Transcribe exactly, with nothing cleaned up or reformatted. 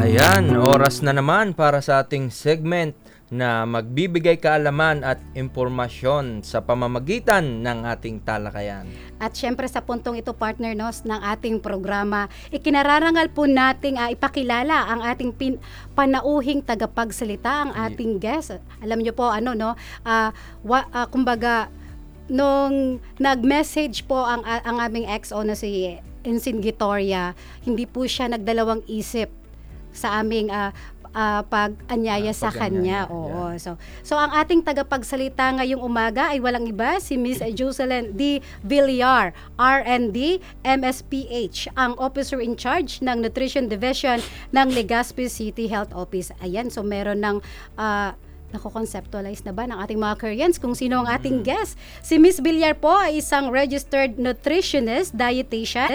Ayan, oras na naman para sa ating segment na magbibigay kaalaman at impormasyon sa pamamagitan ng ating talakayan. At syempre sa puntong ito, partner nos ng ating programa, ikinararangal po nating uh, ipakilala ang ating pin- panauhing tagapagsalita, ang ating guest. Alam niyo po ano no, uh, wa, uh, kumbaga nung nag-message po ang uh, ang aming X O na si Ensign Gitoria, hindi po siya nagdalawang isip sa aming uh, uh, pag-anyaya Ah, sa pag-anyaya, kanya. Oo. So, so ang ating tagapagsalita ngayong umaga ay walang iba, si Miss Jocelyn D. Villar, R and D, M S P H, ang Officer in Charge ng Nutrition Division ng Legazpi City Health Office. Ayan, so meron ng uh, nako-conceptualize na ba ng ating mga Koreans kung sino ang ating guest. Si Miss Villar po ay isang registered nutritionist, dietitian,